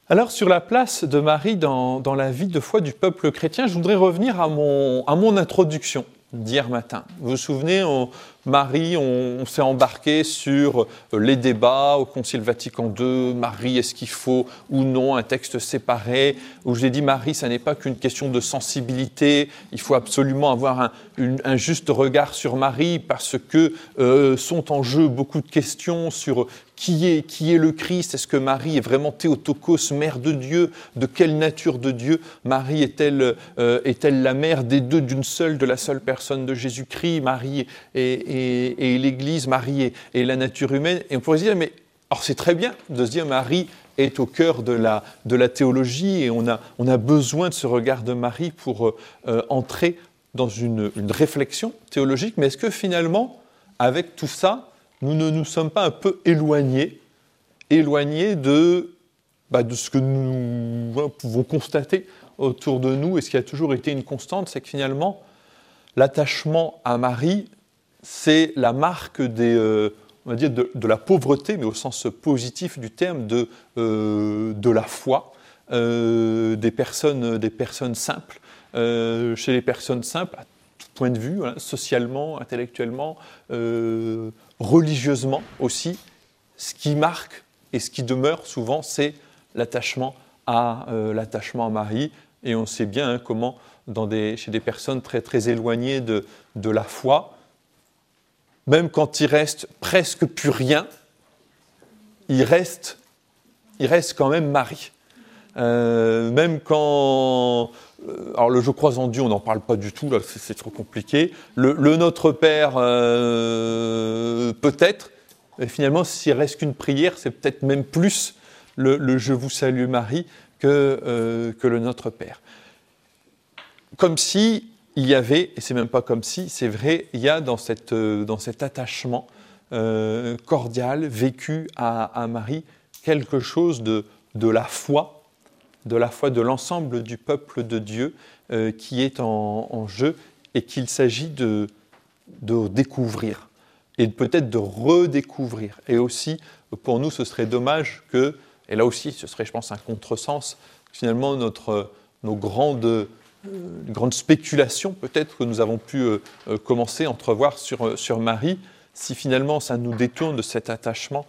Alors, sur la place de Marie dans la vie de foi du peuple chrétien, je voudrais revenir à mon introduction d'hier matin. Vous vous souvenez, Marie, on s'est embarqué sur les débats au Concile Vatican II. Marie, est-ce qu'il faut ou non un texte séparé? Où j'ai dit, Marie, ça n'est pas qu'une question de sensibilité. Il faut absolument avoir un juste regard sur Marie parce que sont en jeu beaucoup de questions sur qui est le Christ? Est-ce que Marie est vraiment Théotokos, mère de Dieu? De quelle nature de Dieu Marie est-elle la mère des deux, d'une seule, de la seule personne de Jésus-Christ? Marie et l'Église, Marie et la nature humaine. Et on pourrait se dire, mais alors c'est très bien de se dire Marie est au cœur de la théologie et on a besoin de ce regard de Marie pour entrer dans une réflexion théologique. Mais est-ce que finalement, avec tout ça, nous ne nous sommes pas un peu éloignés de ce que nous pouvons constater autour de nous? Et ce qui a toujours été une constante, c'est que finalement, l'attachement à Marie, c'est la marque on va dire de la pauvreté, mais au sens positif du terme, de la foi des personnes simples. Chez les personnes simples, à tout point de vue, socialement, intellectuellement, religieusement aussi, ce qui marque et ce qui demeure souvent, c'est l'attachement à Marie. Et on sait bien comment, chez des personnes très, très éloignées de la foi, même quand il reste presque plus rien, il reste quand même Marie. Même quand... alors le « je crois en Dieu », on n'en parle pas du tout, là, c'est trop compliqué. Le « Notre Père », peut-être, mais finalement, s'il reste qu'une prière, c'est peut-être même plus le « Je vous salue Marie » que le « Notre Père ». Comme si il y avait, et c'est même pas comme si, c'est vrai, il y a dans cet attachement cordial, vécu à Marie, quelque chose de la foi de l'ensemble du peuple de Dieu qui est en jeu et qu'il s'agit de découvrir et peut-être de redécouvrir. Et aussi, pour nous, ce serait dommage que, et là aussi, ce serait, je pense, un contresens, finalement, nos grandes spéculations, peut-être, que nous avons pu commencer à entrevoir sur Marie, si finalement ça nous détourne de cet attachement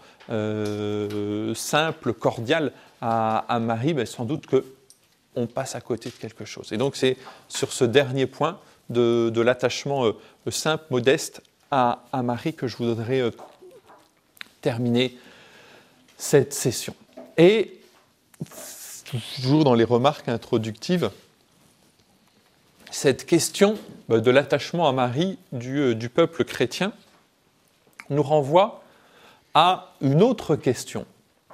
simple, cordial à Marie, ben sans doute qu'on passe à côté de quelque chose. Et donc c'est sur ce dernier point de l'attachement simple, modeste à Marie que je voudrais terminer cette session. Et toujours dans les remarques introductives, cette question de l'attachement à Marie du peuple chrétien nous renvoie à une autre question.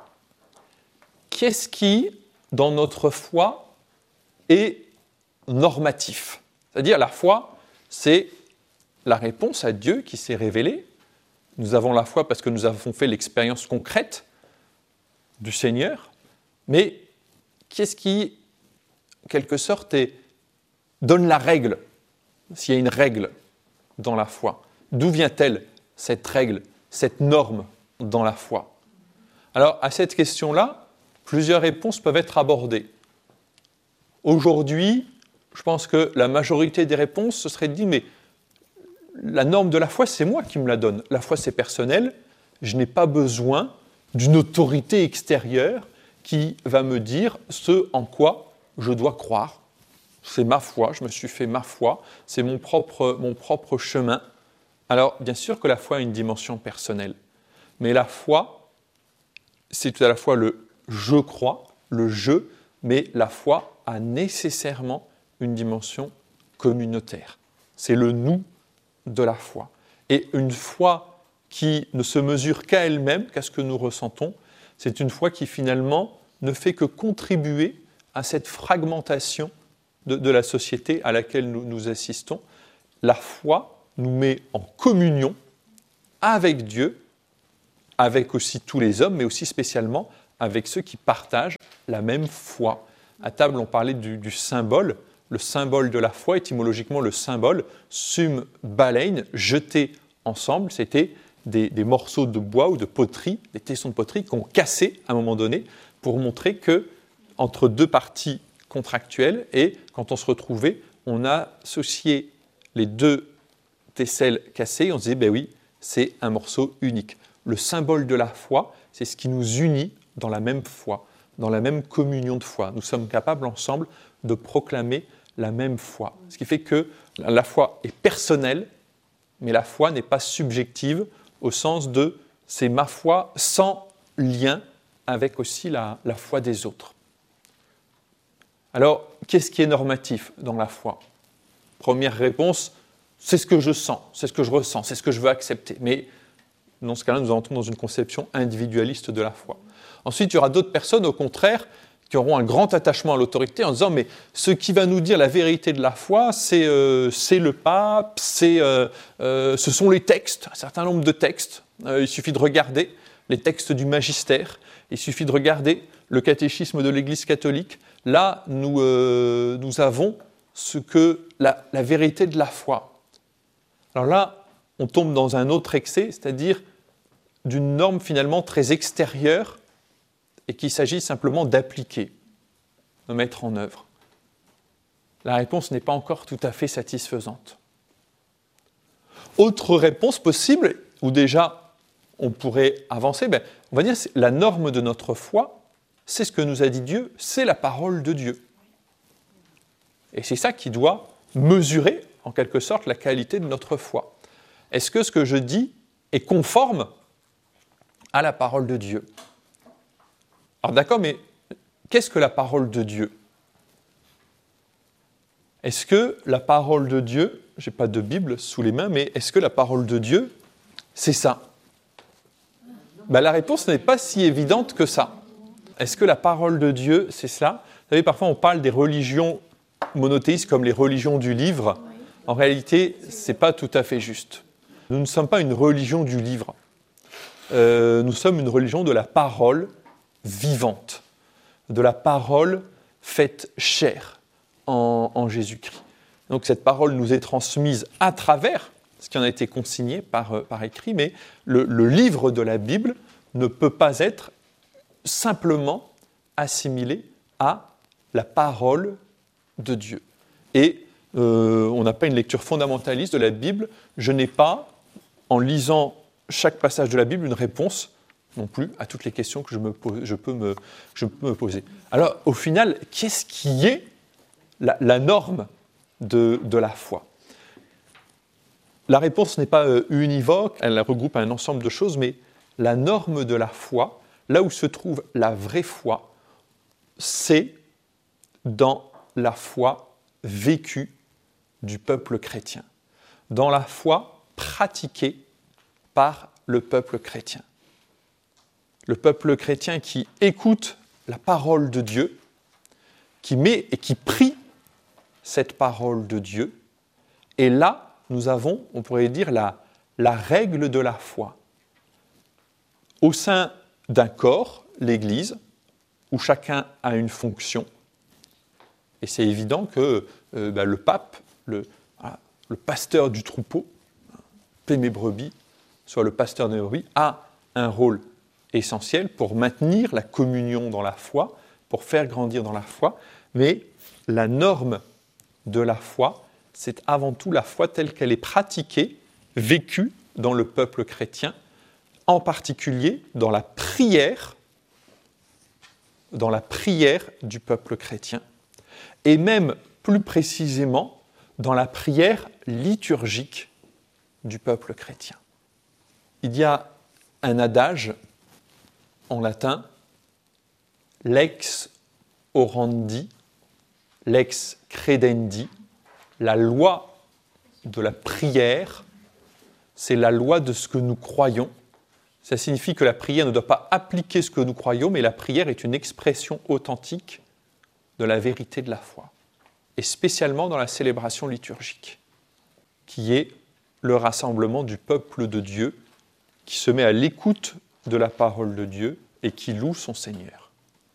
Qu'est-ce qui, dans notre foi, est normatif? C'est-à-dire, la foi, c'est la réponse à Dieu qui s'est révélé. Nous avons la foi parce que nous avons fait l'expérience concrète du Seigneur, mais qu'est-ce qui, en quelque sorte, donne la règle, s'il y a une règle dans la foi? D'où vient-elle, cette règle, cette norme dans la foi? Alors, à cette question-là, plusieurs réponses peuvent être abordées. Aujourd'hui, je pense que la majorité des réponses, ce serait de dire, mais la norme de la foi, c'est moi qui me la donne. La foi, c'est personnel. Je n'ai pas besoin d'une autorité extérieure qui va me dire ce en quoi je dois croire. C'est ma foi, je me suis fait ma foi, c'est mon propre chemin. Alors, bien sûr que la foi a une dimension personnelle, mais la foi, c'est tout à la fois le « je crois », le « je », mais la foi a nécessairement une dimension communautaire. C'est le « nous » de la foi. Et une foi qui ne se mesure qu'à elle-même, qu'à ce que nous ressentons, c'est une foi qui finalement ne fait que contribuer à cette fragmentation de la société à laquelle nous assistons. La foi nous met en communion avec Dieu, avec aussi tous les hommes, mais aussi spécialement avec ceux qui partagent la même foi. À table, on parlait du symbole. Le symbole de la foi, étymologiquement le symbole, sum balein, jeté ensemble, c'était des morceaux de bois ou de poterie, des tessons de poterie qu'on cassait à un moment donné pour montrer que entre deux parties contractuelles, et quand on se retrouvait, on associait les deux tesselles cassées, on se disait, ben oui, c'est un morceau unique. Le symbole de la foi, c'est ce qui nous unit dans la même foi, dans la même communion de foi. Nous sommes capables ensemble de proclamer la même foi. Ce qui fait que la foi est personnelle, mais la foi n'est pas subjective au sens de « c'est ma foi sans lien avec aussi la foi des autres ». Alors, qu'est-ce qui est normatif dans la foi ? Première réponse, c'est ce que je sens, c'est ce que je ressens, c'est ce que je veux accepter. Mais dans ce cas-là, nous entrons dans une conception individualiste de la foi. Ensuite, il y aura d'autres personnes, au contraire, qui auront un grand attachement à l'autorité en disant « mais ce qui va nous dire la vérité de la foi, c'est le pape, ce sont les textes, un certain nombre de textes. Il suffit de regarder les textes du magistère, il suffit de regarder le catéchisme de l'Église catholique. Là, nous avons ce que la vérité de la foi. » Alors là, on tombe dans un autre excès, c'est-à-dire d'une norme finalement très extérieure et qu'il s'agit simplement d'appliquer, de mettre en œuvre. La réponse n'est pas encore tout à fait satisfaisante. Autre réponse possible, où déjà on pourrait avancer, on va dire que la norme de notre foi, c'est ce que nous a dit Dieu, c'est la parole de Dieu. Et c'est ça qui doit mesurer, en quelque sorte, la qualité de notre foi. Est-ce que ce que je dis est conforme à la parole de Dieu ? Alors d'accord, mais qu'est-ce que la parole de Dieu ? Est-ce que la parole de Dieu, je n'ai pas de Bible sous les mains, mais est-ce que la parole de Dieu, c'est ça ? La réponse n'est pas si évidente que ça. Est-ce que la parole de Dieu, c'est ça ? Vous savez, parfois on parle des religions monothéistes comme les religions du livre. En réalité, ce n'est pas tout à fait juste. Nous ne sommes pas une religion du livre. Nous sommes une religion de la parole vivante, de la parole faite chair en Jésus-Christ. Donc cette parole nous est transmise à travers ce qui en a été consigné par écrit, mais le livre de la Bible ne peut pas être simplement assimilé à la parole de Dieu. Et on n'a pas une lecture fondamentaliste de la Bible. Je n'ai pas, en lisant chaque passage de la Bible, une réponse non plus à toutes les questions que je peux me poser. Alors, au final, qu'est-ce qui est la norme de la foi ? La réponse n'est pas univoque, elle regroupe un ensemble de choses, mais la norme de la foi, là où se trouve la vraie foi, c'est dans la foi vécue du peuple chrétien, dans la foi pratiquée par le peuple chrétien. Le peuple chrétien qui écoute la parole de Dieu, qui met et qui prie cette parole de Dieu, et là, nous avons, on pourrait dire, la règle de la foi. Au sein d'un corps, l'Église, où chacun a une fonction, et c'est évident que le pape, le pasteur du troupeau, paie mes brebis, soit le pasteur des brebis, a un rôle essentiel pour maintenir la communion dans la foi, pour faire grandir dans la foi, mais la norme de la foi, c'est avant tout la foi telle qu'elle est pratiquée, vécue dans le peuple chrétien, en particulier dans la prière du peuple chrétien, et même plus précisément dans la prière liturgique du peuple chrétien. Il y a un adage en latin, lex orandi, lex credendi, la loi de la prière, c'est la loi de ce que nous croyons. Ça signifie que la prière ne doit pas appliquer ce que nous croyons, mais la prière est une expression authentique de la vérité de la foi, et spécialement dans la célébration liturgique, qui est le rassemblement du peuple de Dieu, qui se met à l'écoute de la parole de Dieu et qui loue son Seigneur.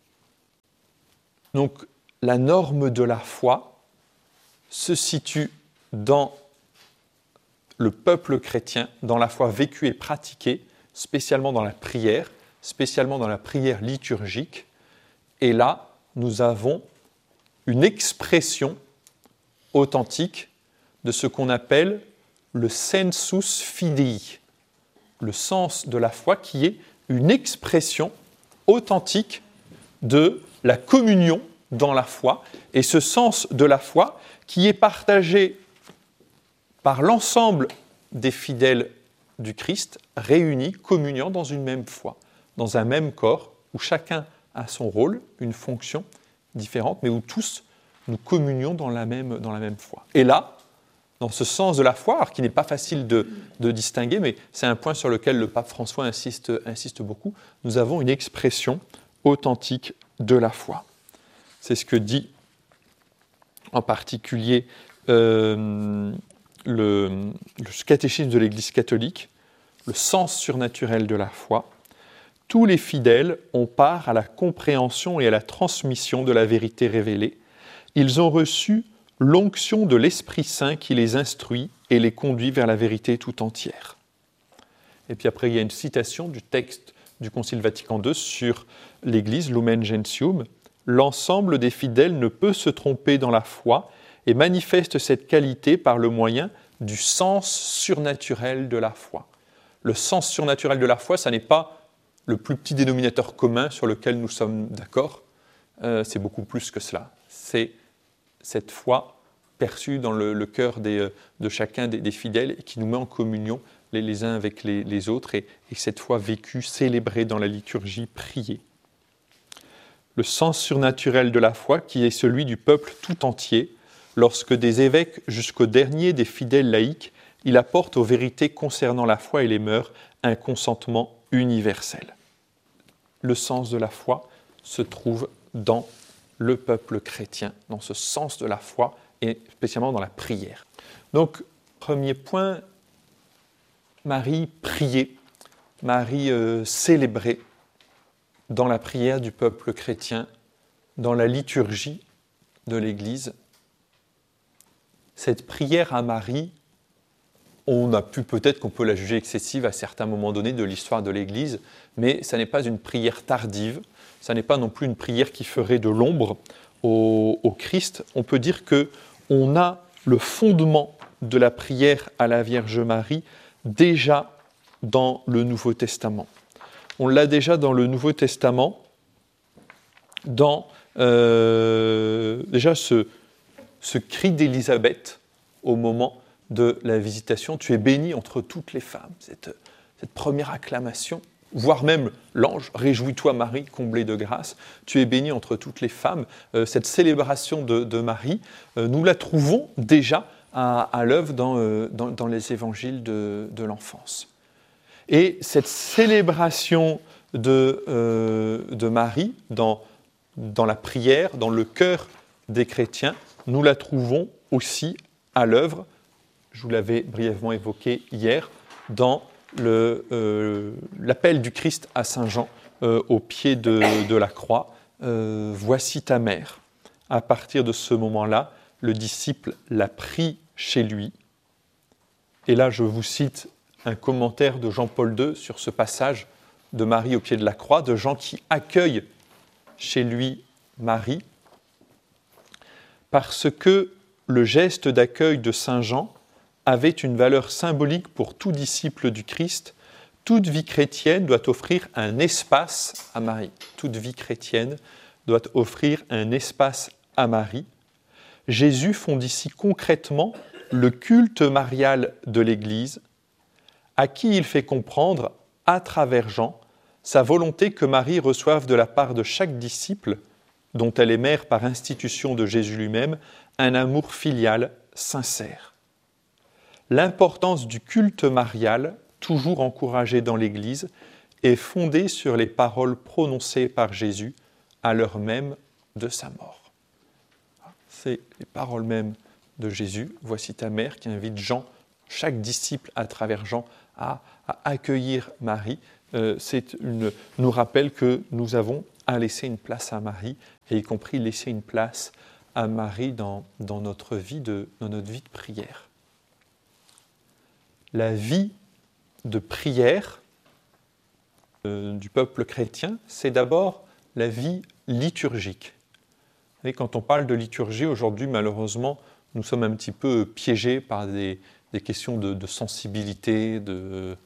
Donc, la norme de la foi se situe dans le peuple chrétien, dans la foi vécue et pratiquée, spécialement dans la prière liturgique. Et là, nous avons une expression authentique de ce qu'on appelle le sensus fidei, le sens de la foi qui est une expression authentique de la communion dans la foi, et ce sens de la foi qui est partagé par l'ensemble des fidèles du Christ, réunis, communiant dans une même foi, dans un même corps, où chacun a son rôle, une fonction différente, mais où tous nous communions dans la même foi. Et là, dans ce sens de la foi, alors qui n'est pas facile de distinguer, mais c'est un point sur lequel le pape François insiste beaucoup, nous avons une expression authentique de la foi. C'est ce que dit en particulier le catéchisme de l'Église catholique, le sens surnaturel de la foi. Tous les fidèles ont part à la compréhension et à la transmission de la vérité révélée. Ils ont reçu l'onction de l'Esprit Saint qui les instruit et les conduit vers la vérité tout entière. Et puis après, il y a une citation du texte du Concile Vatican II sur l'Église, Lumen Gentium. L'ensemble des fidèles ne peut se tromper dans la foi et manifeste cette qualité par le moyen du sens surnaturel de la foi. Le sens surnaturel de la foi, ça n'est pas le plus petit dénominateur commun sur lequel nous sommes d'accord, c'est beaucoup plus que cela. C'est cette foi perçue dans le cœur de chacun des fidèles et qui nous met en communion les uns avec les autres et cette foi vécue, célébrée dans la liturgie, priée. Le sens surnaturel de la foi qui est celui du peuple tout entier, lorsque des évêques jusqu'au dernier des fidèles laïcs, il apporte aux vérités concernant la foi et les mœurs un consentement universel. Le sens de la foi se trouve dans le peuple chrétien, dans ce sens de la foi et spécialement dans la prière. Donc, premier point, Marie priée, Marie célébrée dans la prière du peuple chrétien, dans la liturgie de l'Église. Cette prière à Marie, on a pu peut-être qu'on peut la juger excessive à certains moments donnés de l'histoire de l'Église, mais ça n'est pas une prière tardive, ça n'est pas non plus une prière qui ferait de l'ombre au Christ. On peut dire qu'on a le fondement de la prière à la Vierge Marie déjà dans le Nouveau Testament. On l'a déjà dans le Nouveau Testament, dans déjà ce cri d'Élisabeth au moment de la visitation. Tu es bénie entre toutes les femmes. Cette première acclamation, voire même l'ange, réjouis-toi Marie, comblée de grâce. Tu es bénie entre toutes les femmes. Cette célébration de Marie, nous la trouvons déjà à l'œuvre dans les évangiles de l'enfance. Et cette célébration de Marie dans la prière, dans le cœur des chrétiens, nous la trouvons aussi à l'œuvre, je vous l'avais brièvement évoqué hier, dans l'appel du Christ à Saint Jean au pied de la croix. Voici ta mère. À partir de ce moment-là, le disciple l'a pris chez lui. Et là, je vous cite un commentaire de Jean-Paul II sur ce passage de Marie au pied de la croix, de Jean qui accueille chez lui Marie, parce que le geste d'accueil de Saint Jean avait une valeur symbolique pour tout disciple du Christ. Toute vie chrétienne doit offrir un espace à Marie. Toute vie chrétienne doit offrir un espace à Marie. Jésus fonde ici concrètement le culte marial de l'Église, à qui il fait comprendre, à travers Jean, sa volonté que Marie reçoive de la part de chaque disciple, dont elle est mère par institution de Jésus lui-même, un amour filial sincère. L'importance du culte marial, toujours encouragé dans l'Église, est fondée sur les paroles prononcées par Jésus à l'heure même de sa mort. C'est les paroles mêmes de Jésus, voici ta mère, qui invite Jean, chaque disciple à travers Jean, à accueillir Marie. Nous rappelle que nous avons à laisser une place à Marie, et y compris laisser une place à Marie dans notre vie de prière. La vie de prière du peuple chrétien, c'est d'abord la vie liturgique. Et quand on parle de liturgie, aujourd'hui, malheureusement, nous sommes un petit peu piégés par des questions de sensibilité, de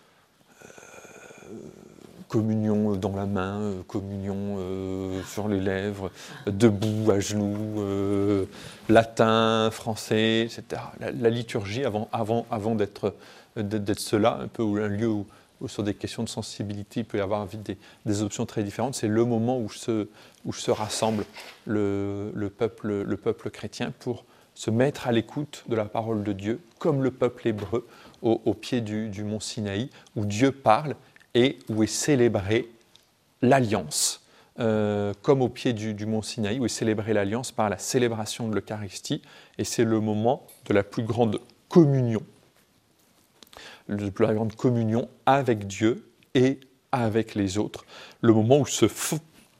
communion dans la main, communion sur les lèvres, debout, à genoux, latin, français, etc. La liturgie, avant d'être cela, un peu un lieu où sur des questions de sensibilité, il peut y avoir vite des options très différentes, c'est le moment où se rassemble le peuple chrétien pour se mettre à l'écoute de la parole de Dieu, comme le peuple hébreu au pied du mont Sinaï, où Dieu parle et où est célébrée l'alliance, comme au pied du mont Sinaï, où est célébrée l'alliance par la célébration de l'Eucharistie, et c'est le moment de la plus grande communion, avec Dieu et avec les autres, le moment où se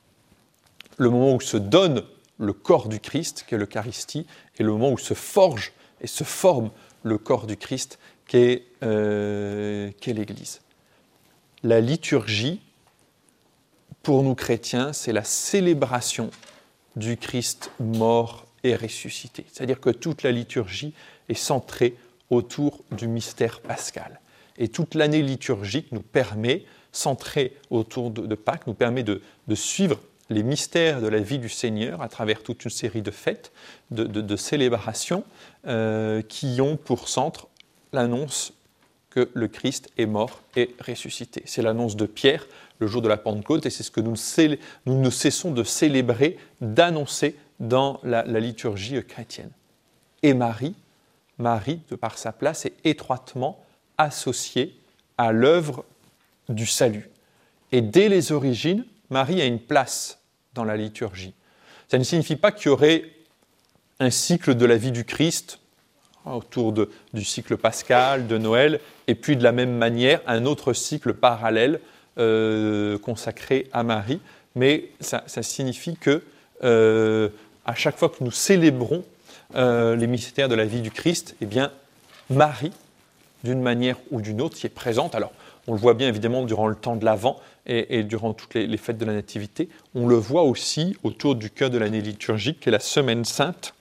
donne le corps du Christ, qui est l'Eucharistie, et le moment où se forge et se forme le corps du Christ, qu'est l'Église. La liturgie, pour nous chrétiens, c'est la célébration du Christ mort et ressuscité. C'est-à-dire que toute la liturgie est centrée autour du mystère pascal. Et toute l'année liturgique nous permet, centrée autour de Pâques, nous permet de suivre les mystères de la vie du Seigneur à travers toute une série de fêtes, de célébrations qui ont pour centre l'annonce que le Christ est mort et ressuscité. C'est l'annonce de Pierre le jour de la Pentecôte et c'est ce que nous ne cessons de célébrer, d'annoncer dans la liturgie chrétienne. Et Marie, de par sa place, est étroitement associée à l'œuvre du salut. Et dès les origines, Marie a une place dans la liturgie. Ça ne signifie pas qu'il y aurait un cycle de la vie du Christ autour du cycle pascal, de Noël, et puis de la même manière, un autre cycle parallèle consacré à Marie. Mais ça signifie que à chaque fois que nous célébrons les mystères de la vie du Christ, eh bien, Marie, d'une manière ou d'une autre, y est présente. Alors, on le voit bien évidemment durant le temps de l'Avent et durant toutes les fêtes de la Nativité. On le voit aussi autour du cœur de l'année liturgique, qui est la Semaine Sainte.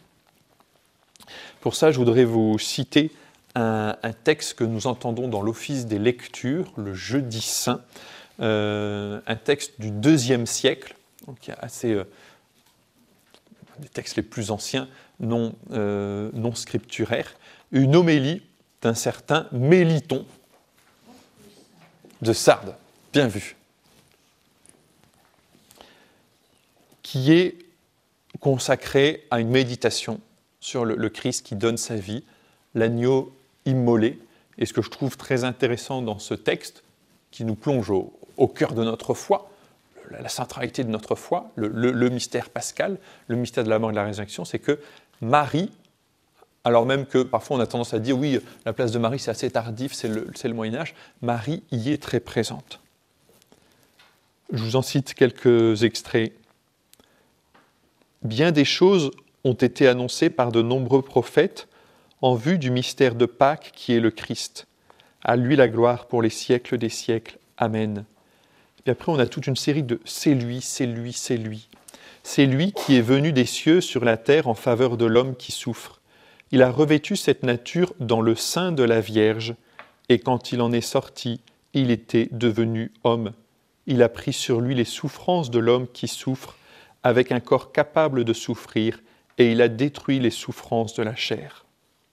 Pour ça, je voudrais vous citer un texte que nous entendons dans l'office des lectures, le Jeudi Saint, un texte du IIe siècle, donc des textes les plus anciens, non scripturaires, une homélie d'un certain Méliton de Sardes, bien vu, qui est consacré à une méditation sur le Christ qui donne sa vie, l'agneau immolé. Et ce que je trouve très intéressant dans ce texte, qui nous plonge au cœur de notre foi, la centralité de notre foi, le mystère pascal, le mystère de la mort et de la résurrection, c'est que Marie, alors même que parfois on a tendance à dire oui, la place de Marie c'est assez tardif, c'est le Moyen-Âge, Marie y est très présente. Je vous en cite quelques extraits. Bien des choses ont été annoncées par de nombreux prophètes en vue du mystère de Pâques qui est le Christ. À lui la gloire pour les siècles des siècles. Amen. Et puis après, on a toute une série de « c'est lui, c'est lui, c'est lui ». C'est lui qui est venu des cieux sur la terre en faveur de l'homme qui souffre. Il a revêtu cette nature dans le sein de la Vierge, et quand il en est sorti, il était devenu homme. Il a pris sur lui les souffrances de l'homme qui souffre, avec un corps capable de souffrir, et il a détruit les souffrances de la chair.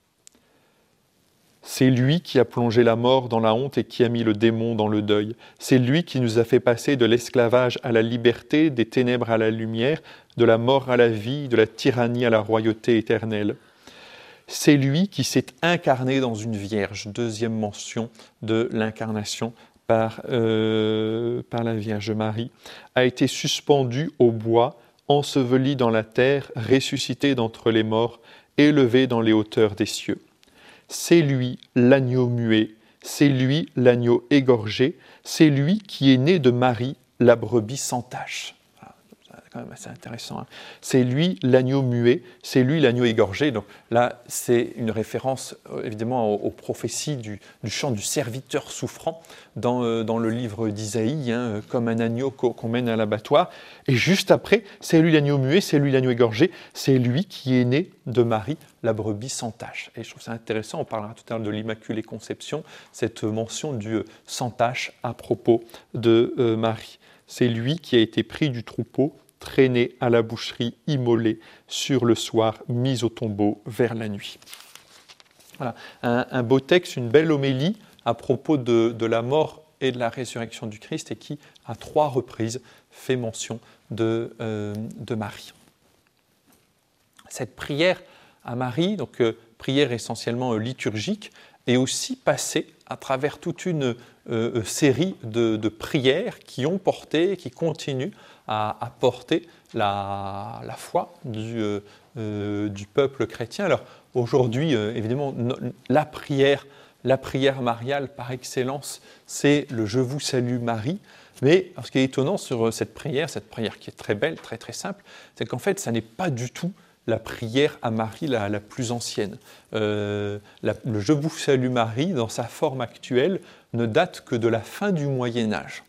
C'est lui qui a plongé la mort dans la honte et qui a mis le démon dans le deuil. C'est lui qui nous a fait passer de l'esclavage à la liberté, des ténèbres à la lumière, de la mort à la vie, de la tyrannie à la royauté éternelle. C'est lui qui s'est incarné dans une vierge. Deuxième mention de l'incarnation par la Vierge Marie. A été suspendu au bois, enseveli dans la terre, ressuscité d'entre les morts, élevé dans les hauteurs des cieux. C'est lui l'agneau muet, c'est lui l'agneau égorgé, c'est lui qui est né de Marie, la brebis sans tache. quand même assez intéressant. Hein. C'est lui l'agneau muet, c'est lui l'agneau égorgé. Donc là, c'est une référence évidemment aux prophéties du chant du serviteur souffrant dans le livre d'Isaïe, hein, comme un agneau qu'on mène à l'abattoir. Et juste après, c'est lui l'agneau muet, c'est lui l'agneau égorgé, c'est lui qui est né de Marie, la brebis sans tache. Et je trouve ça intéressant, on parlera tout à l'heure de l'Immaculée Conception, cette mention du sans tache à propos de Marie. C'est lui qui a été pris du troupeau, traîné à la boucherie, immolé sur le soir, mis au tombeau vers la nuit. Voilà, un beau texte, une belle homélie à propos de la mort et de la résurrection du Christ et qui, à 3 reprises, fait mention de Marie. Cette prière à Marie, donc prière essentiellement liturgique, est aussi passée à travers toute une série de prières qui ont porté, qui continuent à porter la foi du peuple chrétien. Alors aujourd'hui, évidemment, la prière mariale par excellence, c'est le « Je vous salue Marie ». Mais ce qui est étonnant sur cette prière qui est très belle, très très simple, c'est qu'en fait, ça n'est pas du tout la prière à Marie la plus ancienne. Le « Je vous salue Marie », dans sa forme actuelle, ne date que de la fin du Moyen-Âge.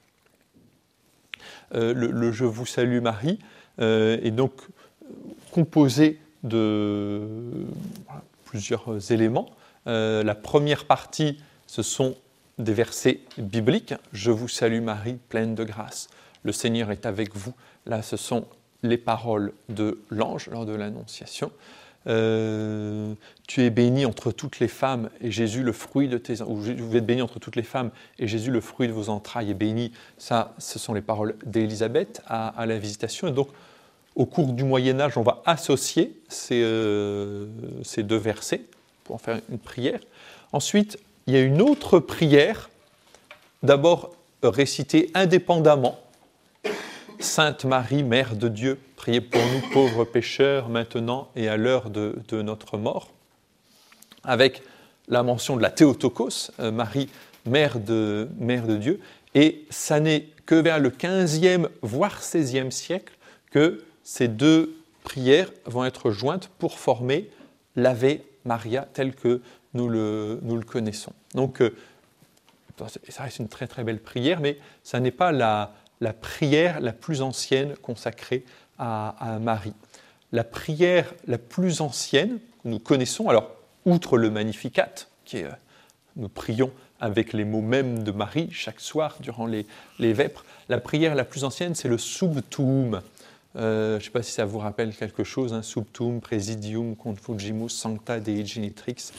Le « Je vous salue Marie » est donc composé de plusieurs éléments. La première partie, ce sont des versets bibliques. « Je vous salue Marie, pleine de grâce. Le Seigneur est avec vous ». Là, ce sont les paroles de l'ange lors de l'Annonciation. Tu es bénie entre toutes les femmes et Jésus, le fruit de tes... Vous êtes bénie entre toutes les femmes et Jésus, le fruit de vos entrailles, est béni. Ça, ce sont les paroles d'Élisabeth à la Visitation. Et donc, au cours du Moyen-Âge, on va associer ces 2 versets pour en faire une prière. Ensuite, il y a une autre prière, d'abord récitée indépendamment. Sainte Marie, Mère de Dieu, priez pour nous pauvres pécheurs, maintenant et à l'heure de notre mort, avec la mention de la Théotokos, Marie, Mère de Dieu, et ça n'est que vers le 15e, voire 16e siècle, que ces 2 prières vont être jointes pour former l'Ave Maria tel que nous le connaissons. Donc, ça reste une très très belle prière, mais ça n'est pas la prière la plus ancienne consacrée à Marie. La prière la plus ancienne que nous connaissons, alors outre le Magnificat, nous prions avec les mots mêmes de Marie chaque soir durant les vêpres, la prière la plus ancienne, c'est le Sub Tuum. Je ne sais pas si ça vous rappelle quelque chose, hein, Sub Tuum, Praesidium, Confugimus, Sancta Dei Genitrix.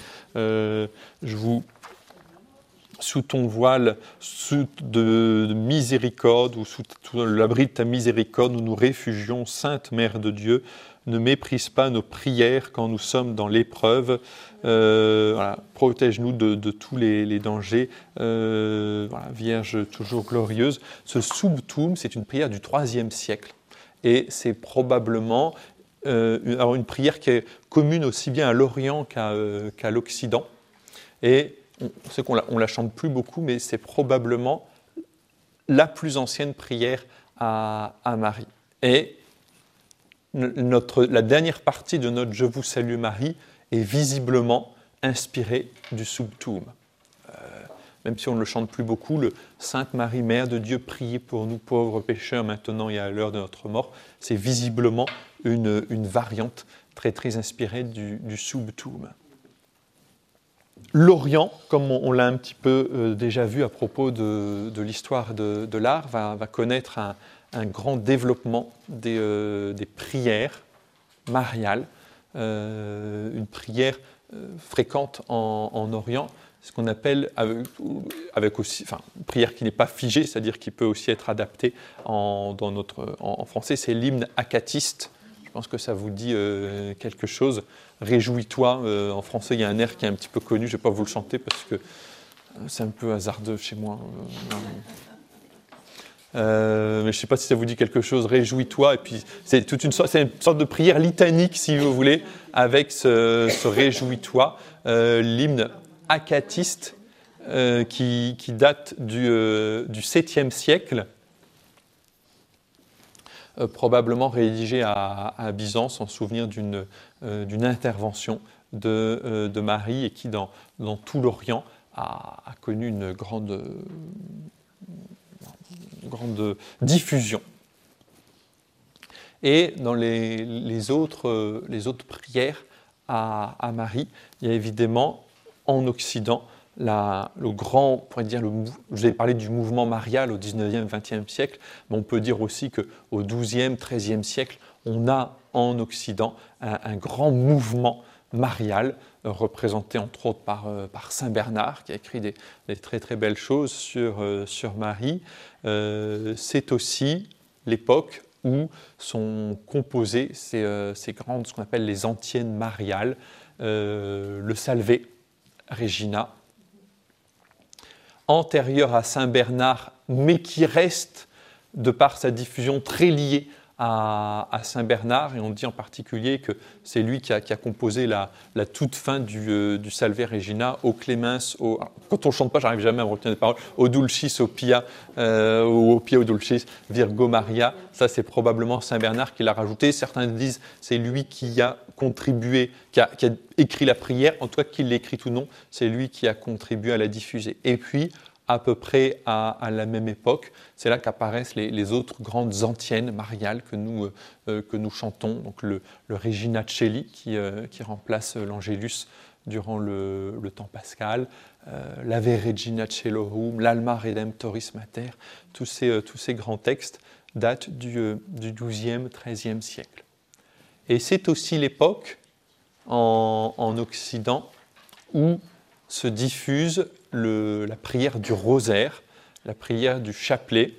Sous ton voile, sous de miséricorde, ou sous l'abri de ta miséricorde, nous nous réfugions, Sainte Mère de Dieu, ne méprise pas nos prières quand nous sommes dans l'épreuve. Voilà, protège-nous de tous les dangers. Voilà, Vierge toujours glorieuse. Ce Sub Tuum, c'est une prière du IIIe siècle. Et c'est probablement une prière qui est commune aussi bien à l'Orient qu'à l'Occident. Et on sait qu'on la chante plus beaucoup, mais c'est probablement la plus ancienne prière à Marie. Et la dernière partie de notre « Je vous salue Marie » est visiblement inspirée du Sub Tuum. Même si on ne le chante plus beaucoup, le « Sainte Marie, Mère de Dieu, priez pour nous pauvres pécheurs, maintenant et à l'heure de notre mort », c'est visiblement une variante très très inspirée du Sub Tuum. L'Orient, comme on l'a un petit peu déjà vu à propos de l'histoire de l'art, va connaître un grand développement des prières mariales, une prière fréquente en Orient, ce qu'on appelle, avec aussi, une prière qui n'est pas figée, c'est-à-dire qui peut aussi être adaptée en français, c'est l'hymne acatiste. Je pense que ça vous dit quelque chose. Réjouis-toi, en français il y a un air qui est un petit peu connu, je ne vais pas vous le chanter parce que c'est un peu hasardeux chez moi. Mais je ne sais pas si ça vous dit quelque chose, réjouis-toi, et puis c'est une sorte de prière litanique si vous voulez, avec ce réjouis-toi, l'hymne acatiste qui date du 7e siècle. probablement rédigé à Byzance en souvenir d'une intervention de Marie et qui, dans tout l'Orient, a connu une grande diffusion. Et dans les autres prières à Marie, il y a évidemment en Occident le grand, on pourrait dire, je vais parler du mouvement marial au 19e, 20e siècle, mais on peut dire aussi qu'au 12e, 13e siècle, on a en Occident un grand mouvement marial, représenté entre autres par Saint Bernard, qui a écrit des très très belles choses sur Marie. C'est aussi l'époque où sont composées ces grandes, ce qu'on appelle les antiennes mariales, le Salve Regina, antérieur à Saint Bernard, mais qui reste, de par sa diffusion, très liée à Saint Bernard, et on dit en particulier que c'est lui qui a composé la toute fin du Salve Regina, au Clemens, quand on ne chante pas, j'arrive jamais à me retenir des paroles, au Dulcis, au Pia, au Pia, au Dulcis, Virgo Maria, ça c'est probablement Saint Bernard qui l'a rajouté. Certains disent c'est lui qui a contribué, qui a écrit la prière, en tout cas qu'il l'écrit ou non, c'est lui qui a contribué à la diffuser. Et puis, à peu près à la même époque, c'est là qu'apparaissent les autres grandes antiennes mariales que nous chantons, donc le Regina Coeli qui remplace l'Angélus durant le temps pascal, l'Ave Regina Coelorum, l'Alma Redemptoris Mater, tous ces grands textes datent du XIIe, XIIIe siècle. Et c'est aussi l'époque en Occident où se diffuse la prière du rosaire, la prière du chapelet.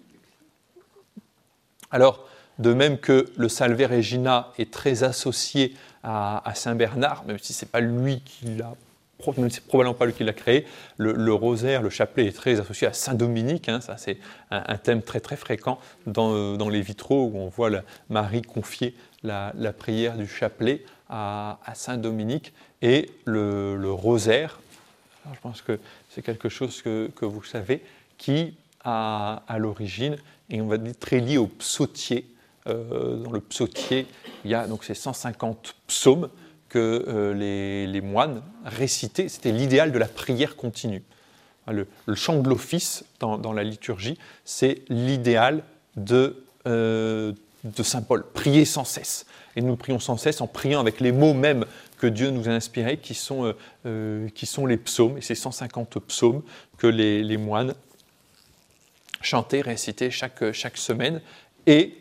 Alors, de même que le Salve Regina est très associé à Saint Bernard, même si ce n'est pas lui qui l'a, même si c'est probablement pas lui qui l'a créé, le rosaire, le chapelet est très associé à Saint Dominique, ça c'est un thème très très fréquent dans les vitraux où on voit Marie confier la prière du chapelet à Saint Dominique, et le rosaire. Alors, je pense que c'est quelque chose que vous savez, qui a à l'origine, et on va dire très lié au psautier. Dans le psautier, il y a donc ces 150 psaumes que les moines récitaient. C'était l'idéal de la prière continue. Le chant de l'office dans la liturgie, c'est l'idéal de Saint Paul, prier sans cesse. Et nous prions sans cesse en priant avec les mots mêmes que Dieu nous a inspirés, qui sont les psaumes, et ces 150 psaumes que les moines chantaient, récitaient chaque semaine. Et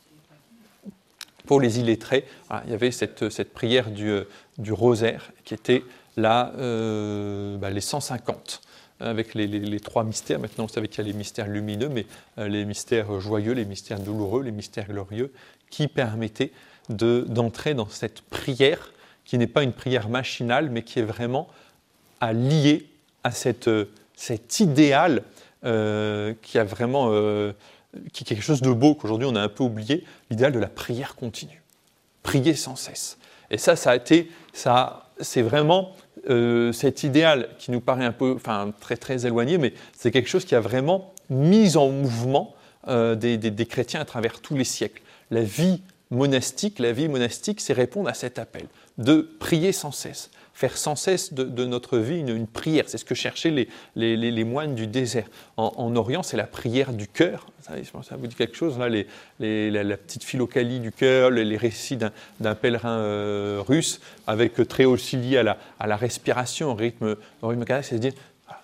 pour les illettrés, voilà, il y avait cette prière du rosaire qui était là, les 150, avec les trois mystères. Maintenant, vous savez qu'il y a les mystères lumineux, mais les mystères joyeux, les mystères douloureux, les mystères glorieux, qui permettaient d'entrer dans cette prière qui n'est pas une prière machinale, mais qui est vraiment liée à cet idéal qui a vraiment qui est quelque chose de beau qu'aujourd'hui on a un peu oublié, l'idéal de la prière continue, prier sans cesse. Et c'est vraiment cet idéal qui nous paraît un peu, très très éloigné, mais c'est quelque chose qui a vraiment mis en mouvement des chrétiens à travers tous les siècles. La vie monastique, c'est répondre à cet appel de prier sans cesse, faire sans cesse de notre vie une prière. C'est ce que cherchaient les moines du désert. En Orient, c'est la prière du cœur. Ça vous dit quelque chose, là, la petite philocalie du cœur, les récits d'un pèlerin russe, avec très aussi lié à la respiration, au rythme cardiaque, c'est-à-dire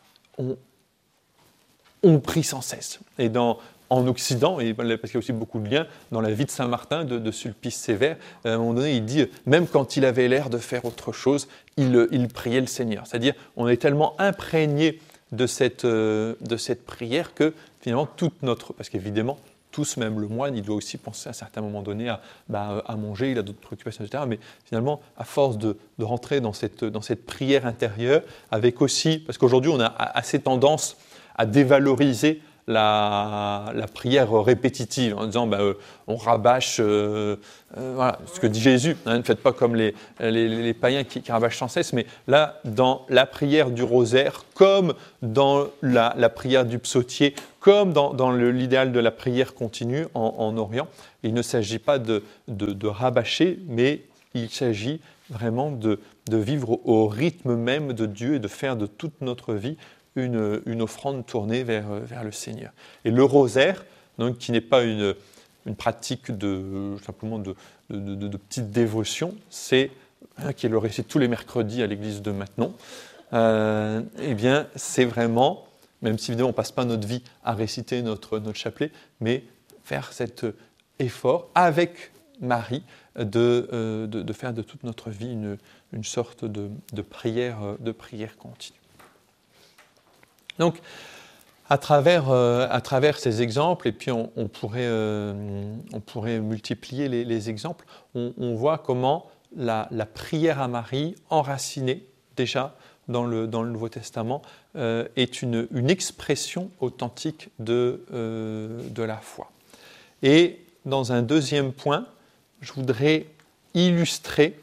on prie sans cesse. Et en Occident, et parce qu'il y a aussi beaucoup de liens, dans la vie de Saint Martin, de Sulpice Sévère, à un moment donné, il dit, même quand il avait l'air de faire autre chose, il priait le Seigneur. C'est-à-dire, on est tellement imprégné de cette prière que finalement, parce qu'évidemment, tous, même le moine, il doit aussi penser à certains moments donnés à manger, il a d'autres préoccupations, etc. Mais finalement, à force de rentrer dans cette prière intérieure, avec aussi, parce qu'aujourd'hui, on a assez tendance à dévaloriser la prière répétitive, en disant on rabâche, voilà, ce que dit Jésus, ne faites pas comme les païens qui rabâchent sans cesse, mais là, dans la prière du rosaire, comme dans la prière du psautier, comme dans l'idéal de la prière continue en Orient, il ne s'agit pas de rabâcher, mais il s'agit vraiment de vivre au rythme même de Dieu et de faire de toute notre vie une offrande tournée vers le Seigneur. Et le rosaire, donc, qui n'est pas une pratique simplement de petite dévotion, c'est qui est le récit tous les mercredis à l'église de Maintenon. Eh bien, c'est vraiment, même si évidemment on ne passe pas notre vie à réciter notre chapelet, mais faire cet effort avec Marie de faire de toute notre vie une sorte de prière continue. Donc, à travers ces exemples, et puis on pourrait multiplier les exemples, on voit comment la prière à Marie, enracinée déjà dans le Nouveau Testament, est une expression authentique de la foi. Et dans un deuxième point, je voudrais illustrer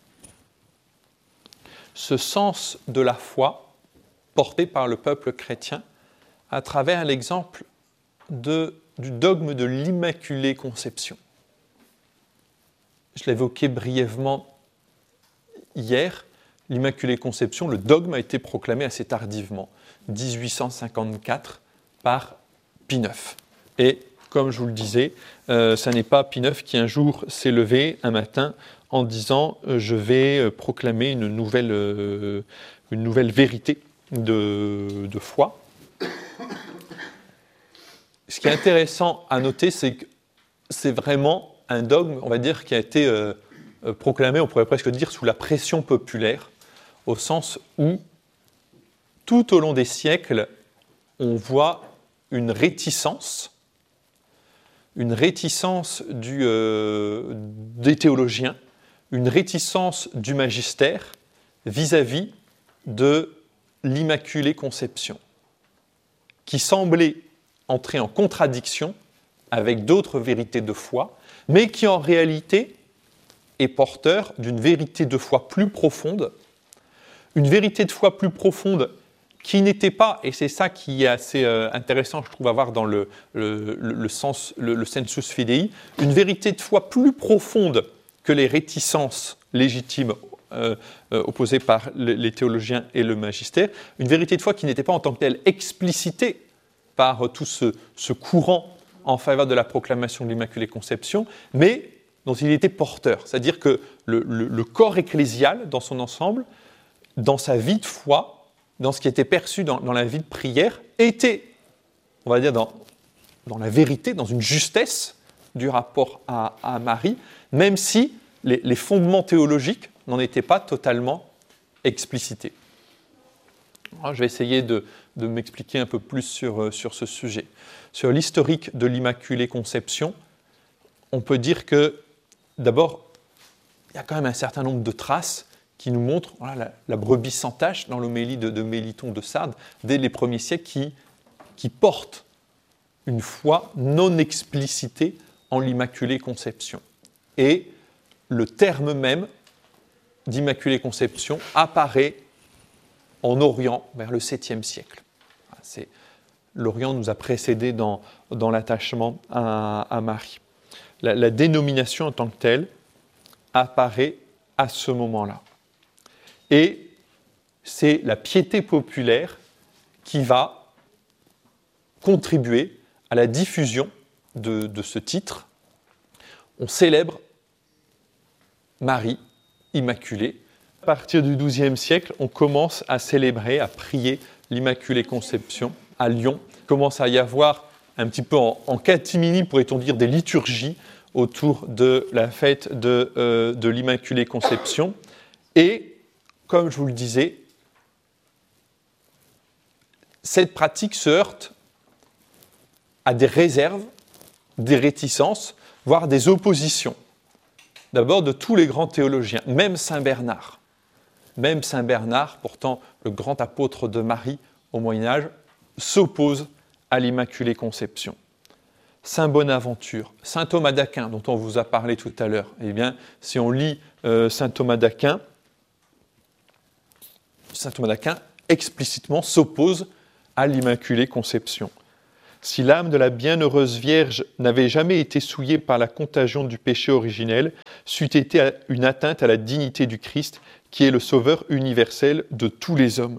ce sens de la foi porté par le peuple chrétien à travers l'exemple du dogme de l'Immaculée Conception. Je l'évoquais brièvement hier, l'Immaculée Conception, le dogme a été proclamé assez tardivement, 1854, par Pie IX. Et comme je vous le disais, ça n'est pas Pie IX qui un jour s'est levé un matin en disant « je vais proclamer une nouvelle vérité de foi ». Ce qui est intéressant à noter, c'est que c'est vraiment un dogme, on va dire, qui a été proclamé, on pourrait presque dire, sous la pression populaire, au sens où, tout au long des siècles, on voit une réticence des théologiens, une réticence du magistère vis-à-vis de l'Immaculée Conception, qui semblait entrer en contradiction avec d'autres vérités de foi, mais qui en réalité est porteur d'une vérité de foi plus profonde, une vérité de foi plus profonde qui n'était pas, et c'est ça qui est assez intéressant, je trouve, à voir dans le sensus fidei, une vérité de foi plus profonde que les réticences légitimes opposées par les théologiens et le magistère, une vérité de foi qui n'était pas en tant que telle explicitée par tout ce courant en faveur de la proclamation de l'Immaculée Conception, mais dont il était porteur. C'est-à-dire que le corps ecclésial, dans son ensemble, dans sa vie de foi, dans ce qui était perçu dans la vie de prière, était, on va dire, dans la vérité, dans une justesse du rapport à Marie, même si les fondements théologiques n'en étaient pas totalement explicités. Alors, je vais essayer de m'expliquer un peu plus sur ce sujet. Sur l'historique de l'Immaculée Conception, on peut dire que, d'abord, il y a quand même un certain nombre de traces qui nous montrent la brebis sans tache dans l'homélie de Méliton de Sardes, dès les premiers siècles, qui porte une foi non explicitée en l'Immaculée Conception. Et le terme même d'Immaculée Conception apparaît en Orient vers le 7e siècle. L'Orient nous a précédés dans l'attachement à Marie. La dénomination en tant que telle apparaît à ce moment-là. Et c'est la piété populaire qui va contribuer à la diffusion de ce titre. On célèbre Marie Immaculée. À partir du XIIe siècle, on commence à célébrer, à prier l'Immaculée Conception à Lyon. Il commence à y avoir un petit peu en catimini, pourrait-on dire, des liturgies autour de la fête de l'Immaculée Conception. Et, comme je vous le disais, cette pratique se heurte à des réserves, des réticences, voire des oppositions. D'abord de tous les grands théologiens, même Saint Bernard. Même Saint Bernard, pourtant le grand apôtre de Marie au Moyen-Âge, s'oppose à l'Immaculée Conception. Saint Bonaventure, Saint Thomas d'Aquin, dont on vous a parlé tout à l'heure, eh bien, si on lit Saint Thomas d'Aquin explicitement s'oppose à l'Immaculée Conception. Si l'âme de la bienheureuse Vierge n'avait jamais été souillée par la contagion du péché originel, c'eût été une atteinte à la dignité du Christ, qui est le Sauveur universel de tous les hommes.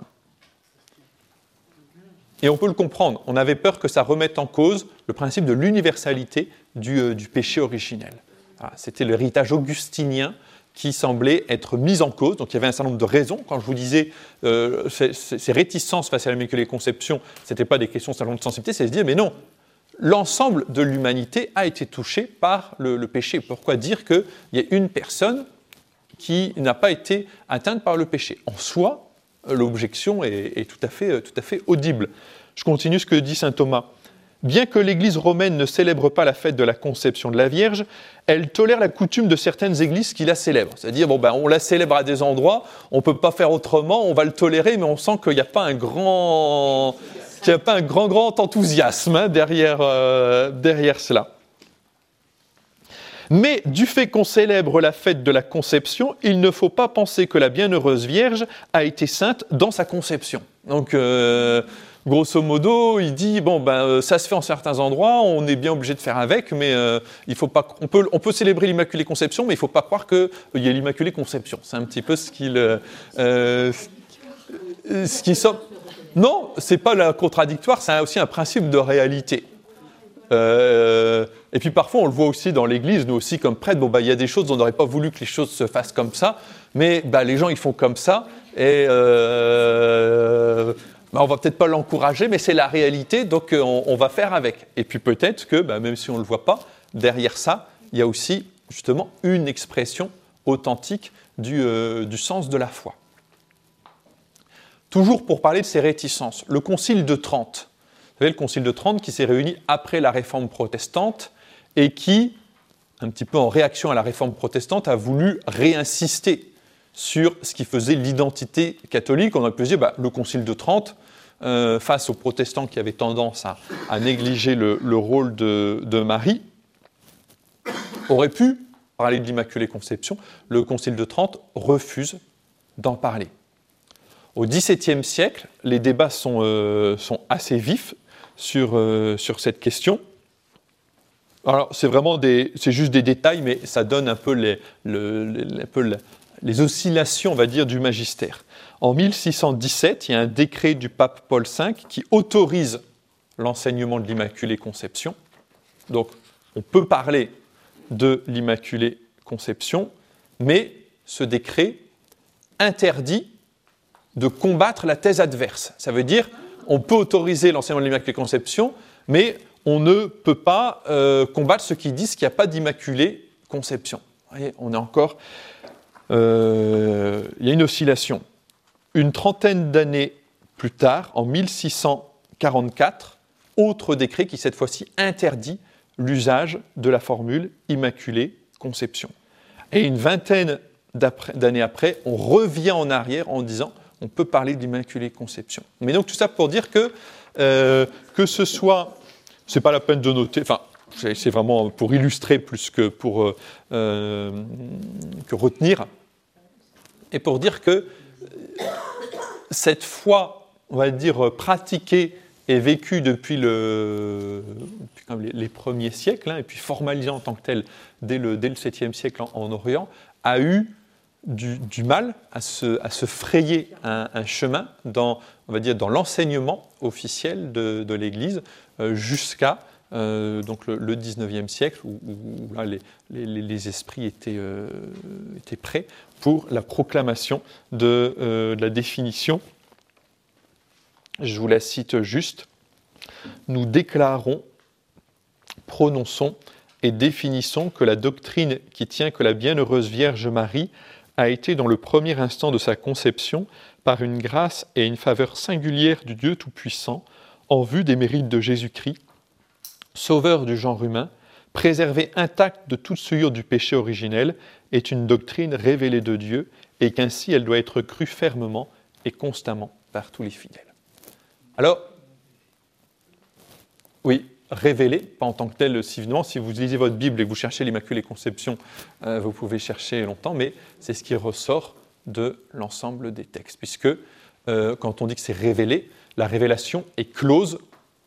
Et on peut le comprendre, on avait peur que ça remette en cause le principe de l'universalité du péché originel. Voilà, c'était l'héritage augustinien qui semblait être mis en cause. Donc il y avait un certain nombre de raisons. Quand je vous disais ces réticences face à l'Immaculée Conception, ce n'était pas des questions simplement de sensibilité, c'est de se dire, mais non, l'ensemble de l'humanité a été touché par le péché. Pourquoi dire qu'il y a une personne qui n'a pas été atteinte par le péché? En soi, l'objection est tout à fait audible. Je continue ce que dit saint Thomas. Bien que l'Église romaine ne célèbre pas la fête de la conception de la Vierge, elle tolère la coutume de certaines églises qui la célèbrent. C'est-à-dire, on la célèbre à des endroits, on ne peut pas faire autrement, on va le tolérer, mais on sent qu'il n'y a pas un grand enthousiasme derrière cela. Mais du fait qu'on célèbre la fête de la conception, il ne faut pas penser que la bienheureuse Vierge a été sainte dans sa conception. Donc, grosso modo, il dit, ça se fait en certains endroits, on est bien obligé de faire avec, mais il faut pas, on peut célébrer l'Immaculée Conception, mais il ne faut pas croire qu'il y a l'Immaculée Conception. C'est un petit peu ce qui sort. Non, ce n'est pas contradictoire, c'est aussi un principe de réalité. Et puis parfois, on le voit aussi dans l'Église, nous aussi comme prêtres, il y a des choses, on n'aurait pas voulu que les choses se fassent comme ça, mais les gens, ils font comme ça, et on va peut-être pas l'encourager, mais c'est la réalité, donc on va faire avec. Et puis peut-être que, même si on ne le voit pas, derrière ça, il y a aussi justement une expression authentique du sens de la foi. Toujours pour parler de ces réticences, le Concile de Trente. Vous savez, le Concile de Trente qui s'est réuni après la Réforme protestante et qui, un petit peu en réaction à la Réforme protestante, a voulu réinsister sur ce qui faisait l'identité catholique. On aurait pu se dire, le Concile de Trente, face aux protestants qui avaient tendance à négliger le rôle de Marie, aurait pu parler de l'Immaculée Conception. Le Concile de Trente refuse d'en parler. Au XVIIe siècle, les débats sont assez vifs sur cette question. Alors, c'est juste des détails, mais ça donne un peu les oscillations, on va dire, du magistère. En 1617, il y a un décret du pape Paul V qui autorise l'enseignement de l'Immaculée Conception. Donc, on peut parler de l'Immaculée Conception, mais ce décret interdit de combattre la thèse adverse. Ça veut dire on peut autoriser l'enseignement de l'Immaculée Conception, mais on ne peut pas combattre ceux qui disent qu'il n'y a pas d'Immaculée Conception. Vous voyez, on est encore... il y a une oscillation. Une trentaine d'années plus tard, en 1644, autre décret qui cette fois-ci interdit l'usage de la formule Immaculée Conception. Et une vingtaine d'années après, on revient en arrière en disant on peut parler de l'Immaculée Conception. Mais donc tout ça pour dire que ce soit, c'est pas la peine de noter, enfin c'est vraiment pour illustrer plus que pour que retenir, et pour dire que cette foi, on va dire pratiquée et vécue depuis les premiers siècles, et puis formalisée en tant que telle dès le 7e siècle en Orient, a eu du mal à se frayer un chemin dans l'enseignement officiel de l'Église jusqu'à donc le 19e siècle où là, les esprits étaient prêts pour la proclamation de la définition. Je vous la cite juste. Nous déclarons, prononçons et définissons que la doctrine qui tient que la bienheureuse Vierge Marie a été dans le premier instant de sa conception, par une grâce et une faveur singulière du Dieu Tout-Puissant, en vue des mérites de Jésus-Christ, sauveur du genre humain, préservée intacte de toute souillure du péché originel, est une doctrine révélée de Dieu, et qu'ainsi elle doit être crue fermement et constamment par tous les fidèles. Alors, Oui, révélée, pas en tant que telle, si vous lisez votre Bible et que vous cherchez l'Immaculée Conception, vous pouvez chercher longtemps, mais c'est ce qui ressort de l'ensemble des textes, puisque quand on dit que c'est révélé, la révélation est close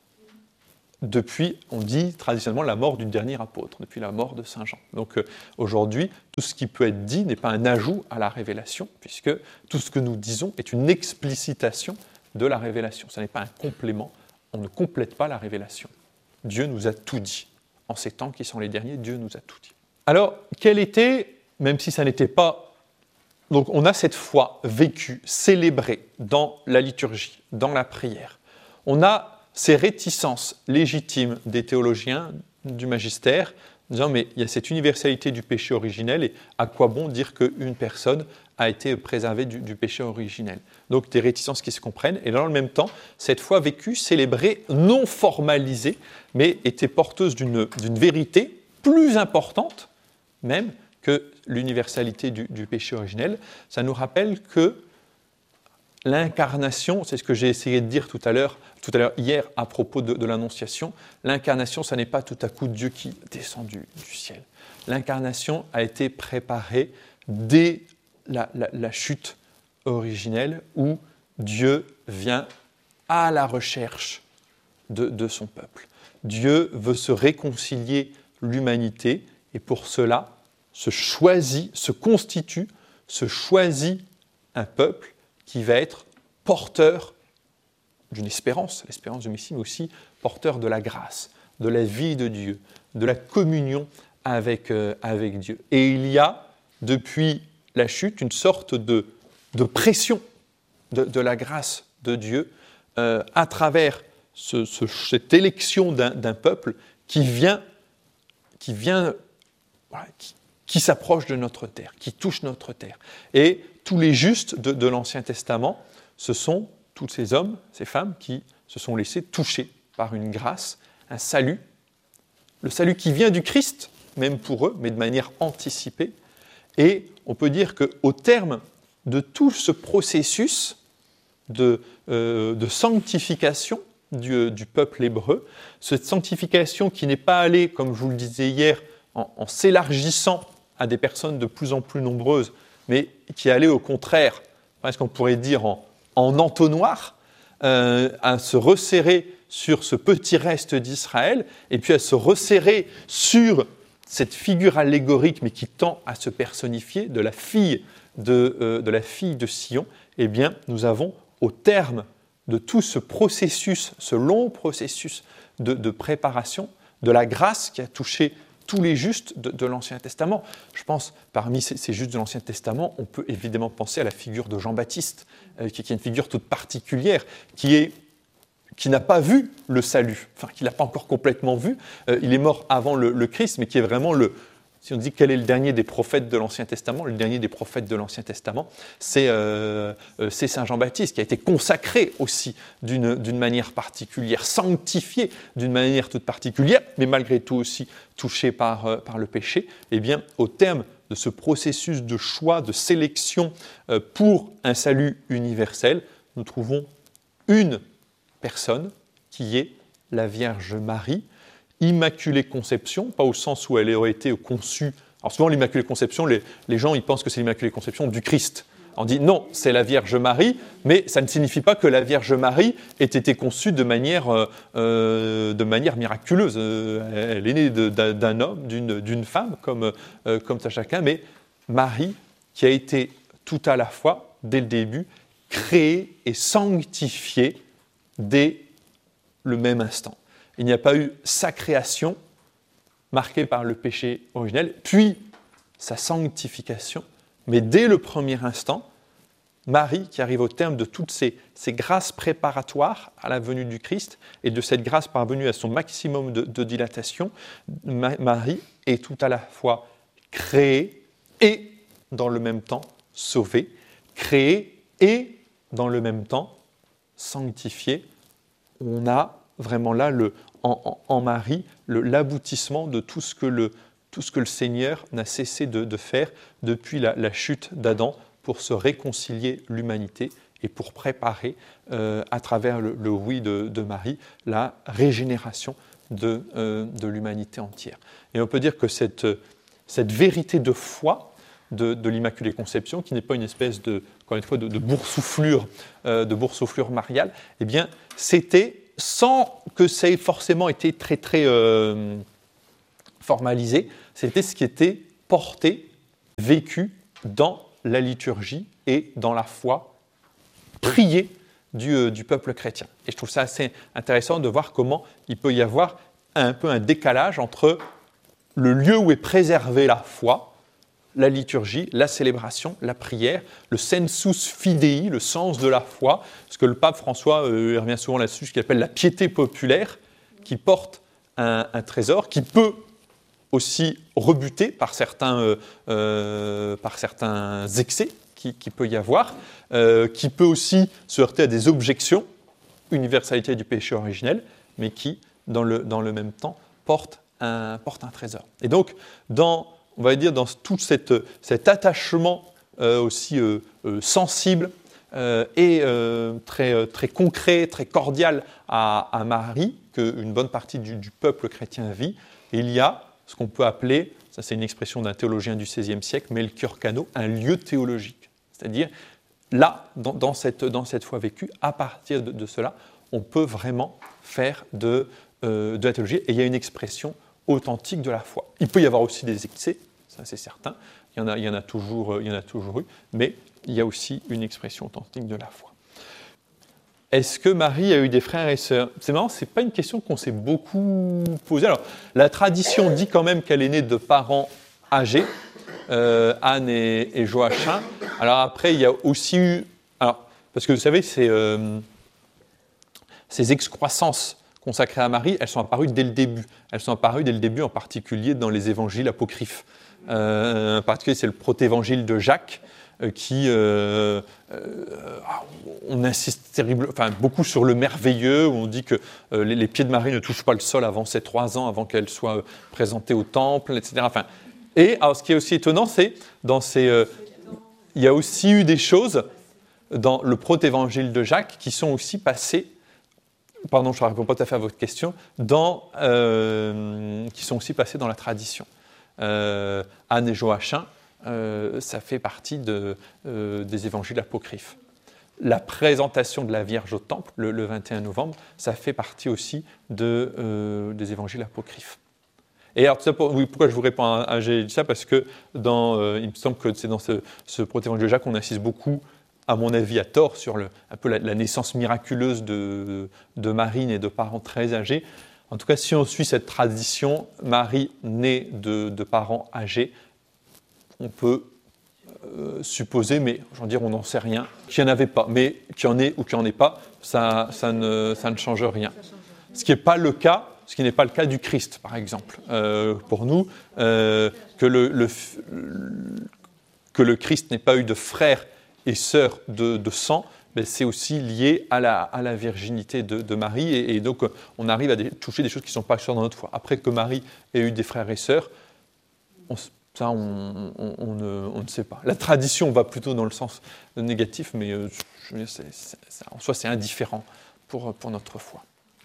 depuis, on dit traditionnellement, la mort du dernier apôtre, depuis la mort de Saint Jean. Donc aujourd'hui, tout ce qui peut être dit n'est pas un ajout à la révélation, puisque tout ce que nous disons est une explicitation de la révélation. Ce n'est pas un complément, on ne complète pas la révélation. Dieu nous a tout dit. En ces temps qui sont les derniers, Dieu nous a tout dit. Alors, quel était, même si ça n'était pas... Donc on a cette foi vécue, célébrée dans la liturgie, dans la prière. On a ces réticences légitimes des théologiens, du magistère, disant mais il y a cette universalité du péché originel et à quoi bon dire qu'une personne a été préservée du péché originel. Donc des réticences qui se comprennent et dans le même temps, cette foi vécue, célébrée, non formalisée, mais était porteuse d'une vérité plus importante même que l'universalité du péché originel. Ça nous rappelle que l'incarnation, c'est ce que j'ai essayé de dire tout à l'heure hier à propos de l'Annonciation, l'incarnation, ça n'est pas tout à coup Dieu qui est descendu du ciel. L'incarnation a été préparée dès la chute originelle où Dieu vient à la recherche de son peuple. Dieu veut se réconcilier l'humanité et pour cela se constitue un peuple qui va être porteur d'une espérance, l'espérance du Messie, mais aussi porteur de la grâce, de la vie de Dieu, de la communion avec Dieu. Et il y a, depuis la chute, une sorte de pression de la grâce de Dieu à travers cette élection d'un peuple qui s'approche de notre terre, qui touche notre terre. Et tous les justes de l'Ancien Testament, ce sont tous ces hommes, ces femmes qui se sont laissés toucher par une grâce, un salut, le salut qui vient du Christ, même pour eux, mais de manière anticipée. Et on peut dire qu'au terme de tout ce processus de sanctification du peuple hébreu, cette sanctification qui n'est pas allée, comme je vous le disais hier, en s'élargissant à des personnes de plus en plus nombreuses, mais qui est allée au contraire, presque on pourrait dire en entonnoir, à se resserrer sur ce petit reste d'Israël, et puis à se resserrer sur cette figure allégorique, mais qui tend à se personnifier, de la fille de Sion. Eh bien, nous avons, au terme de tout ce processus, ce long processus de préparation, de la grâce qui a touché tous les justes de l'Ancien Testament. Je pense, parmi ces justes de l'Ancien Testament, on peut évidemment penser à la figure de Jean-Baptiste, qui est une figure toute particulière, qui n'a pas vu le salut, enfin, qui ne l'a pas encore complètement vu. Il est mort avant le Christ, mais qui est vraiment si on dit quel est le dernier des prophètes de l'Ancien Testament, le dernier des prophètes de l'Ancien Testament, c'est Saint Jean-Baptiste, qui a été consacré aussi d'une manière particulière, sanctifié d'une manière toute particulière, mais malgré tout aussi touché par le péché. Eh bien, au terme de ce processus de choix, de sélection pour un salut universel, nous trouvons une personne qui est la Vierge Marie, Immaculée Conception, pas au sens où elle aurait été conçue. Alors souvent l'Immaculée Conception, les gens ils pensent que c'est l'Immaculée Conception du Christ. On dit non, c'est la Vierge Marie, mais ça ne signifie pas que la Vierge Marie ait été conçue de manière miraculeuse. Elle est née d'un homme, d'une femme, comme ça chacun, mais Marie qui a été tout à la fois, dès le début, créée et sanctifiée dès le même instant. Il n'y a pas eu sa création marquée par le péché originel, puis sa sanctification, mais dès le premier instant, Marie, qui arrive au terme de toutes ces grâces préparatoires à la venue du Christ et de cette grâce parvenue à son maximum de dilatation, Marie est tout à la fois créée et dans le même temps sauvée, créée et dans le même temps sanctifiée. On a vraiment là en Marie l'aboutissement de tout ce que le Seigneur n'a cessé de faire depuis la chute d'Adam pour se réconcilier l'humanité et pour préparer à travers le oui de Marie la régénération de l'humanité entière. Et on peut dire que cette vérité de foi de l'Immaculée Conception, qui n'est pas une espèce encore une fois, de boursouflure mariale, eh bien, c'était, sans que ça ait forcément été très, très formalisé, c'était ce qui était porté, vécu dans la liturgie et dans la foi priée du peuple chrétien. Et je trouve ça assez intéressant de voir comment il peut y avoir un peu un décalage entre le lieu où est préservée la foi, la liturgie, la célébration, la prière, le sensus fidei, le sens de la foi, ce que le pape François revient souvent là-dessus, ce qu'il appelle la piété populaire, qui porte un trésor, qui peut aussi rebuté par certains excès qui peut y avoir, qui peut aussi se heurter à des objections, universalité du péché originel, mais qui, dans le même temps, porte un trésor. Et donc, on va dire, dans tout cet attachement aussi sensible et très, très concret, très cordial à Marie, qu'une bonne partie du peuple chrétien vit, il y a ce qu'on peut appeler, ça c'est une expression d'un théologien du XVIe siècle, Melchior Cano, un lieu théologique. C'est-à-dire, là, dans cette foi vécue, à partir de cela, on peut vraiment faire de la théologie, et il y a une expression authentique de la foi. Il peut y avoir aussi des excès, ça c'est certain, il y en a toujours eu, mais il y a aussi une expression authentique de la foi. Est-ce que Marie a eu des frères et sœurs ? C'est marrant, ce n'est pas une question qu'on s'est beaucoup posée. Alors, la tradition dit quand même qu'elle est née de parents âgés, Anne et Joachim. Alors après, il y a aussi eu... Alors, parce que vous savez, ces excroissances consacrées à Marie, elles sont apparues dès le début. Elles sont apparues dès le début, en particulier dans les évangiles apocryphes. En particulier, c'est le protévangile de Jacques, qui on insiste beaucoup sur le merveilleux, où on dit que les pieds de Marie ne touchent pas le sol avant ses 3 ans, avant qu'elle soit présentée au temple, etc. Et alors, ce qui est aussi étonnant, c'est il y a aussi eu des choses dans le protévangile de Jacques qui sont aussi passées, pardon, je ne réponds pas tout à fait à votre question, qui sont aussi passées dans la tradition. Anne et Joachim, ça fait partie des évangiles apocryphes. La présentation de la Vierge au temple, le 21 novembre, ça fait partie aussi des évangiles apocryphes. Et alors, pourquoi je vous réponds j'ai dit ça ? Parce que il me semble que c'est dans ce protévangile de Jacques qu'on insiste beaucoup, à mon avis à tort, sur un peu la naissance miraculeuse de Marie, née de parents très âgés. En tout cas, si on suit cette tradition, Marie née de parents âgés, on peut supposer, mais on n'en sait rien, qu'il n'y en avait pas. Mais qu'il y en ait ou qu'il n'y en ait pas, ça ne change rien. Ce qui n'est pas le cas, du Christ, par exemple. Pour nous, que le Christ n'ait pas eu de frères et sœurs de sang, mais c'est aussi lié à la virginité de Marie, et donc on arrive à toucher des choses qui ne sont pas sûres dans notre foi. Après que Marie ait eu des frères et sœurs, ça, on ne sait pas. La tradition va plutôt dans le sens négatif, mais en soi, c'est indifférent pour notre foi.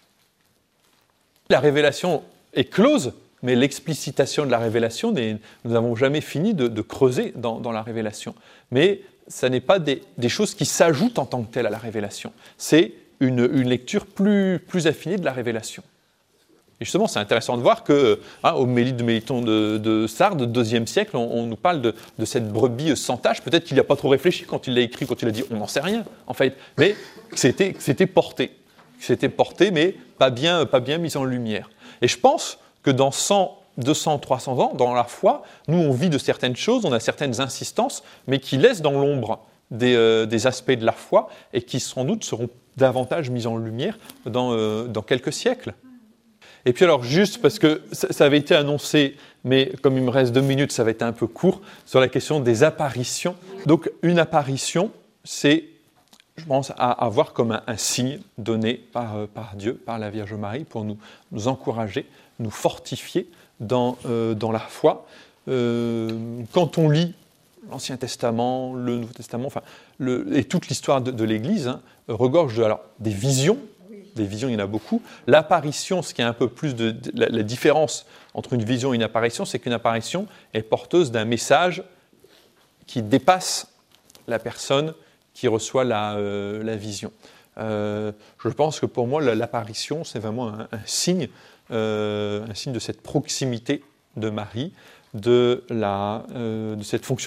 La révélation est close, mais l'explicitation de la révélation, nous n'avons jamais fini de creuser dans la révélation. Mais ça n'est pas des choses qui s'ajoutent en tant que telles à la révélation. C'est une lecture plus affinée de la révélation. Et justement, c'est intéressant de voir que, au Mélite de Méliton de Sardes, IIe siècle, on nous parle de cette brebis sans tache. Peut-être qu'il n'a pas trop réfléchi quand il l'a écrit, quand il a dit, on n'en sait rien, en fait. Mais que c'était porté. Mais pas bien mis en lumière. Et je pense que dans 100, 200, 300 ans, dans la foi, nous, on vit de certaines choses, on a certaines insistances, mais qui laissent dans l'ombre des aspects de la foi et qui, sans doute, seront davantage mis en lumière dans quelques siècles. Et puis alors, juste parce que ça avait été annoncé, mais comme il me reste 2 minutes, ça va être un peu court, sur la question des apparitions. Donc, une apparition, c'est, je pense, à voir comme un signe donné par Dieu, par la Vierge Marie, pour nous encourager, nous fortifier dans la foi. Quand on lit l'Ancien Testament, le Nouveau Testament, et toute l'histoire de l'Église, regorge des visions des visions il y en a beaucoup. L'apparition, ce qui est un peu plus la différence entre une vision et une apparition, c'est qu'une apparition est porteuse d'un message qui dépasse la personne qui reçoit la vision. Je pense que pour moi, l'apparition, c'est vraiment un signe de cette proximité de Marie, de cette fonction